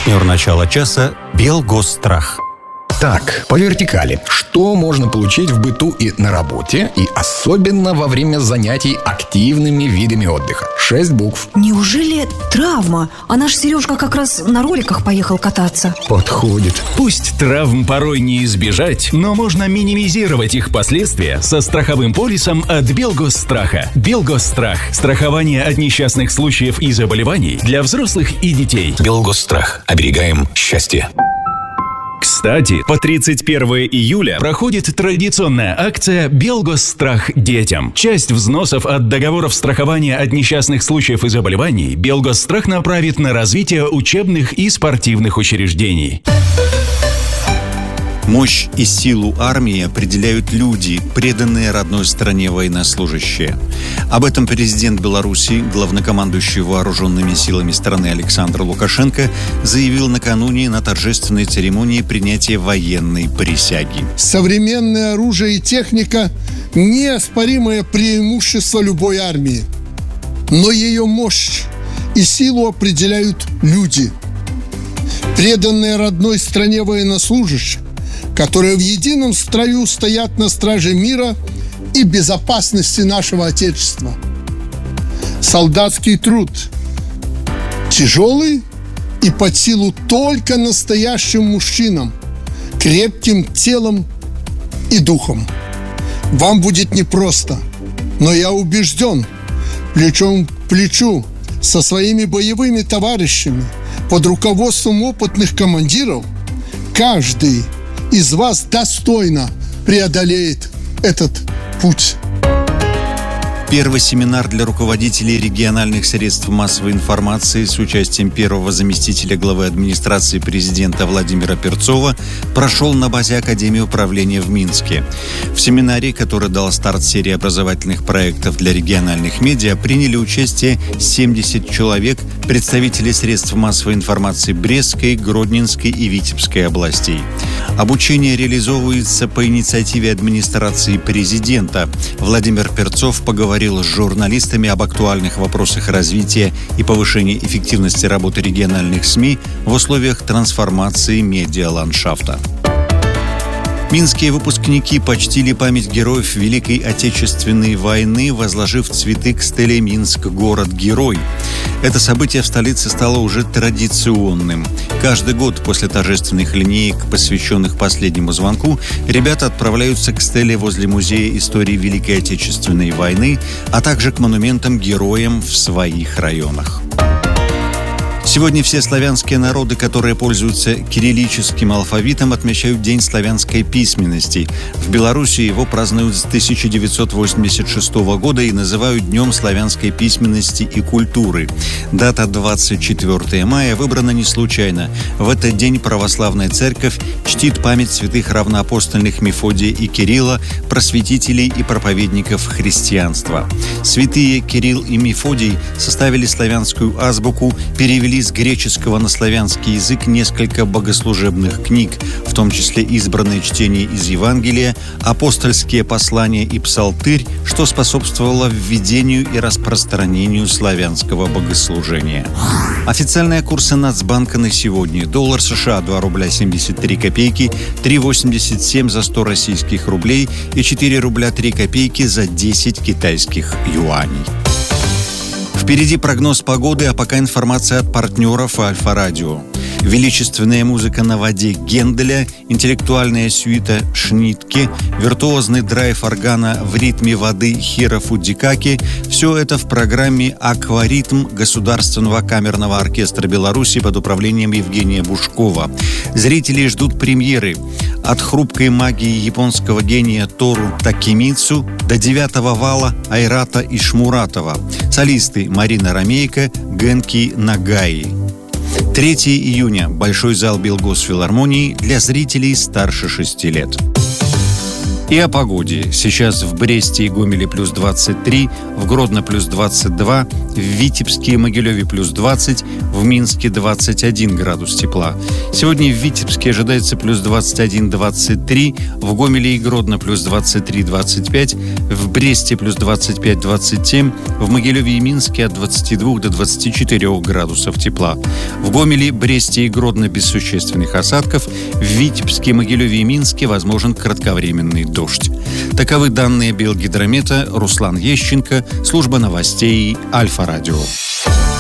Партнер начала часа «Белгосстрах». Так, по вертикали. Что можно получить в быту и на работе, и особенно во время занятий активными видами отдыха? 6 букв. Неужели травма? А наш Сережка как раз на роликах поехал кататься. Подходит. Пусть травм порой не избежать, но можно минимизировать их последствия со страховым полисом от Белгосстраха. Белгосстрах. Страхование от несчастных случаев и заболеваний для взрослых и детей. Белгосстрах. Оберегаем счастье. Кстати, по 31 июля проходит традиционная акция «Белгосстрах детям». Часть взносов от договоров страхования от несчастных случаев и заболеваний Белгосстрах направит на развитие учебных и спортивных учреждений. Мощь и силу армии определяют люди, преданные родной стране военнослужащие. Об этом президент Беларуси, главнокомандующий вооруженными силами страны Александр Лукашенко, заявил накануне на торжественной церемонии принятия военной присяги. Современное оружие и техника – неоспоримое преимущество любой армии. Но ее мощь и силу определяют люди, преданные родной стране военнослужащие, которые в едином строю стоят на страже мира и безопасности нашего Отечества. Солдатский труд тяжелый и под силу только настоящим мужчинам, крепким телом и духом. Вам будет непросто, но я убежден, плечом к плечу со своими боевыми товарищами под руководством опытных командиров каждый из вас достойно преодолеет этот путь. Первый семинар для руководителей региональных средств массовой информации с участием первого заместителя главы администрации президента Владимира Перцова прошел на базе Академии управления в Минске. В семинаре, который дал старт серии образовательных проектов для региональных медиа, приняли участие 70 человек, представители средств массовой информации Брестской, Гродненской и Витебской областей. Обучение реализовывается по инициативе администрации президента. Владимир Перцов поговорил с журналистами об актуальных вопросах развития и повышения эффективности работы региональных СМИ в условиях трансформации медиаландшафта. Минские выпускники почтили память героев Великой Отечественной войны, возложив цветы к стеле «Минск. Город-герой». Это событие в столице стало уже традиционным. Каждый год после торжественных линеек, посвященных последнему звонку, ребята отправляются к стеле возле Музея истории Великой Отечественной войны, а также к монументам-героям в своих районах. Сегодня все славянские народы, которые пользуются кириллическим алфавитом, отмечают День славянской письменности. В Беларуси его празднуют с 1986 года и называют Днем славянской письменности и культуры. Дата 24 мая выбрана не случайно. В этот день православная церковь чтит память святых равноапостольных Мефодия и Кирилла, просветителей и проповедников христианства. Святые Кирилл и Мефодий составили славянскую азбуку, перевели с греческого на славянский язык несколько богослужебных книг, в том числе избранные чтения из Евангелия, апостольские послания и псалтырь, что способствовало введению и распространению славянского богослужения. Официальные курсы Нацбанка на сегодня. Доллар США 2 рубля 73 копейки, 3,87 за 100 российских рублей и 4 рубля 3 копейки за 10 китайских юаней. Впереди прогноз погоды, а пока информация от партнеров Альфа-Радио. Величественная музыка на воде Генделя, интеллектуальная сюита Шнитке, виртуозный драйв органа в ритме воды Хиро Фудзикаки – все это в программе «Акваритм» Государственного камерного оркестра Беларуси под управлением Евгения Бушкова. Зрители ждут премьеры. От хрупкой магии японского гения Тору Такемицу до 9-го вала Айрата Ишмуратова. Солисты Марина Ромейко, Генки Нагаи. 3 июня. Большой зал Белгосфилармонии для зрителей старше 6 лет. И о погоде. Сейчас в Бресте и Гомеле плюс 23, в Гродно плюс 22, в Витебске и Могилеве плюс 20, в Минске 21 градус тепла. Сегодня в Витебске ожидается плюс 21-23, в Гомеле и Гродно плюс 23-25, в Бресте плюс 25-27, в Могилеве и Минске от 22 до 24 градусов тепла. В Гомеле, Бресте и Гродно без существенных осадков, в Витебске, Могилеве и Минске возможен кратковременный дождь. Таковы данные Белгидромета. Руслан Ещенко, служба новостей Альфа-Радио.